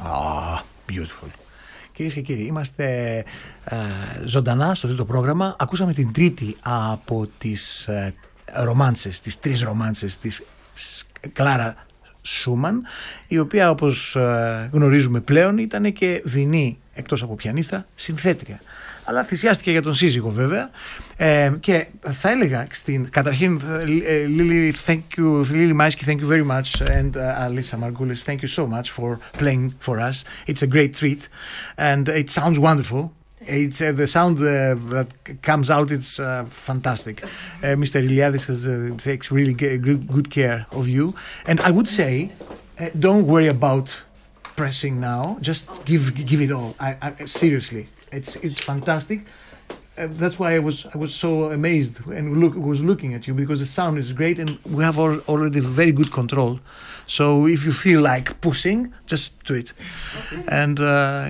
Oh, beautiful. Κυρίες και κύριοι, είμαστε ζωντανά στο τρίτο πρόγραμμα. Ακούσαμε την τρίτη από τις ρομάνσες, τις τρεις ρομάνσες της Κλάρα Σούμαν, η οποία, όπως γνωρίζουμε πλέον, ήταν και δεινή, εκτός από πιανίστα, συνθέτρια. Αλλά θυσιάστηκε για τον σύζυγο, βέβαια. Και θα έλεγα καταρχήν, Lili Maisky, thank you very much, and Alisa Margulis, thank you so much for playing for us. It's a great treat, and it sounds wonderful. It's the sound that comes out. It's fantastic. Mr. Iliadis takes really good care of you, and I would say, don't worry about pressing now. Just give it all. I seriously. It's fantastic. That's why I was so amazed and was looking at you, because the sound is great and we have already very good control. So if you feel like pushing, just do it. Okay. And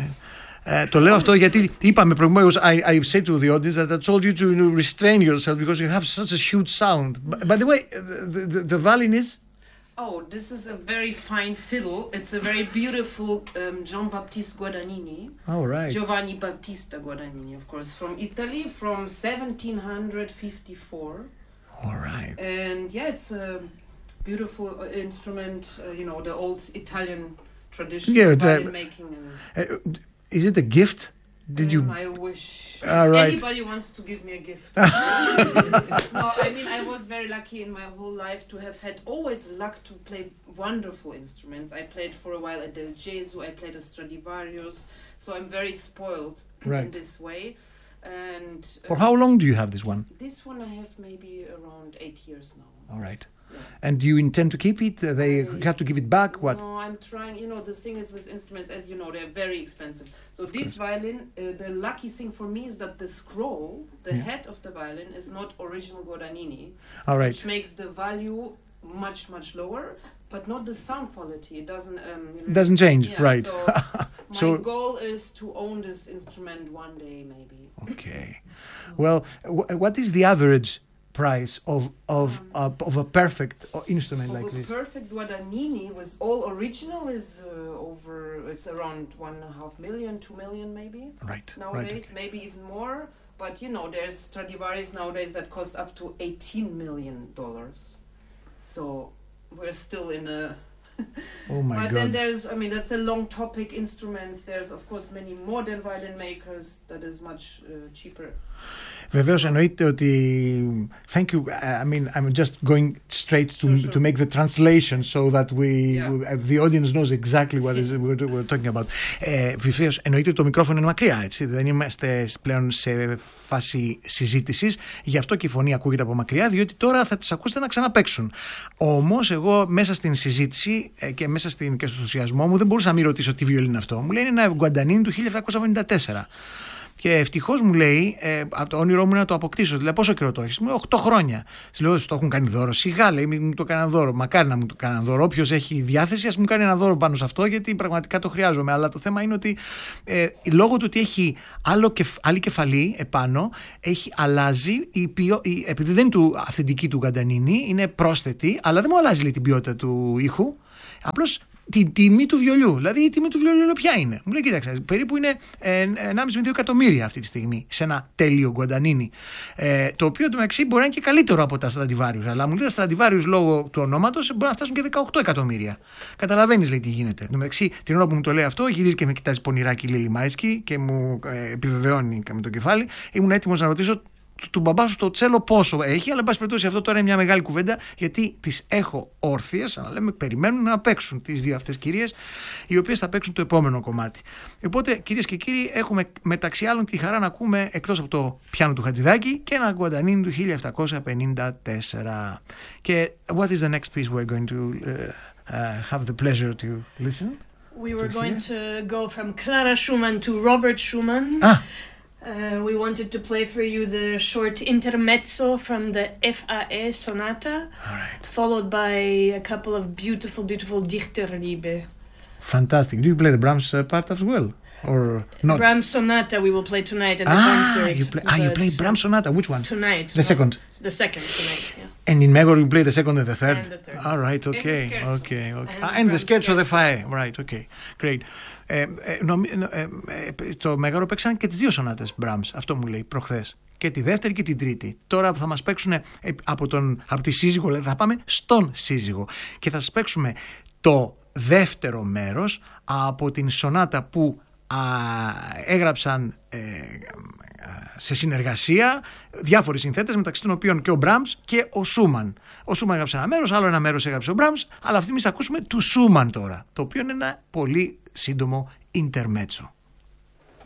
το λέω αυτό γιατί είπαμε προηγουμένως, I said to the audience that I told you to restrain yourself because you have such a huge sound. By the way, the violin is? Oh, this is a very fine fiddle. It's a very beautiful Jean-Baptiste Guadagnini. Oh, right. Giovanni Battista Guadagnini, of course, from Italy, from 1754. All right. And yeah, it's a beautiful instrument, the old Italian tradition of violin making. Is it a gift? Did you? I wish. Right. Anybody wants to give me a gift. No, I mean, I was very lucky in my whole life to have had always luck to play wonderful instruments. I played for a while a Del Gesù, I played a Stradivarius, so I'm very spoiled in this way. And for how long do you have this one? This one I have maybe around 8 years now. All right. Yeah. And do you intend to keep it? They have to give it back? What? No, I'm trying. The thing is with instruments, as you know, they're very expensive. So this violin, the lucky thing for me is that the scroll, the head of the violin, is not original Guadagnini. All right. Which makes the value much, much lower, but not the sound quality. It doesn't... doesn't change, right. So my goal is to own this instrument one day, maybe. Okay. Well, what is the average price of a perfect instrument like this? A perfect Guadagnini with all original is it's around 1.5 million, 2 million maybe. Right. Nowadays, maybe even more. But there's Stradivarius nowadays that cost up to $18 million. So we're still in a... Oh my God. But then that's a long topic, instruments. There's of course many modern violin makers that is much cheaper. Βεβαίως εννοείται ότι thank you. I mean, I'm just going straight to make the translation so that the audience knows exactly what we're talking about. Βεβαίως εννοείται ότι το μικρόφωνο είναι μακριά, έτσι. Δεν είμαστε πλέον σε φάση συζήτησης, γι' αυτό και η φωνή ακούγεται από μακριά, διότι τώρα θα τις ακούσετε να ξαναπαίξουν. Όμως εγώ μέσα στην συζήτηση και μέσα και στο ενθουσιασμό μου δεν μπορούσα να μην ρωτήσω τι βιολί είναι αυτό. Μου λέει είναι ένα Guadagnini του 1754. Και ευτυχώς μου λέει, το όνειρό μου είναι να το αποκτήσω. Δηλαδή, πόσο καιρό το έχεις? Μου λέει 8 χρόνια. Της λέω, το έχουν κάνει δώρο. Σιγά, λέει, μου το κάναν δώρο. Μακάρι να μου το κάναν δώρο. Όποιος έχει διάθεση, ας μου κάνει ένα δώρο πάνω σε αυτό, γιατί πραγματικά το χρειάζομαι. Αλλά το θέμα είναι ότι λόγω του ότι έχει άλλη κεφαλή επάνω, αλλάζει επειδή δεν είναι αυθεντική του Guadagnini, είναι πρόσθετη, αλλά δεν μου αλλάζει, λέει, την ποιότητα του ήχου. Απλώς την τιμή του βιολιού. Δηλαδή η τιμή του βιολιού ποια είναι? Μου λέει, κοίταξε, περίπου είναι 1,5 με 2 εκατομμύρια αυτή τη στιγμή σε ένα τέλειο Guadagnini. Το οποίο εντωμεταξύ μπορεί να είναι και καλύτερο από τα Stradivarius. Αλλά μου λέει τα Stradivarius λόγω του ονόματος μπορεί να φτάσουν και 18 εκατομμύρια. Καταλαβαίνεις, λέει, τι γίνεται. Εντωμεταξύ, την ώρα που μου το λέει αυτό, γυρίζει και με κοιτάζει πονηράκι η Lili Maisky και μου επιβεβαιώνει με το κεφάλι. Ήμουν έτοιμος να ρωτήσω του μπαμπά σου το τσέλο πόσο έχει, αλλά εν πάση περιπτώσει αυτό τώρα είναι μια μεγάλη κουβέντα, γιατί τις έχω όρθιες, να λέμε, περιμένουν να παίξουν τις δύο αυτές κυρίες, οι οποίες θα παίξουν το επόμενο κομμάτι. Οπότε, κυρίες και κύριοι, έχουμε μεταξύ άλλων τη χαρά να ακούμε, εκτός από το πιάνο του Χατζηδάκη, και ένα Guadagnini του 1754. Και what is the next piece we're going to have the pleasure to listen? We were going to go from Clara Schumann to Robert Schumann. We wanted to play for you the short intermezzo from the FAE Sonata, followed by a couple of beautiful, beautiful Dichterliebe. Fantastic. Do you play the Brahms part as well? or not? Brahms Sonata we will play tonight at the concert. You play Brahms Sonata. Which one? Tonight. The second. The second tonight. Yeah. And in Megor you play the second and the third. And the third. All right. Okay. And the scherzo de Fae. Right. Okay. Great. Στο Μέγαρο παίξαν και τις δύο σονάτες Brahms. Αυτό μου λέει προχθές. Και τη δεύτερη και την τρίτη. Τώρα που θα μας παίξουν από τη σύζυγο, θα πάμε στον σύζυγο. Και θα σας παίξουμε το δεύτερο μέρος από την σονάτα που έγραψαν σε συνεργασία διάφοροι συνθέτες, μεταξύ των οποίων και ο Brahms και ο Schumann. Ο Schumann έγραψε ένα μέρος, άλλο ένα μέρος έγραψε ο Brahms, αλλά αυτή εμείς θα ακούσουμε του Schumann τώρα, το οποίο είναι ένα πολύ σύντομο intermezzo.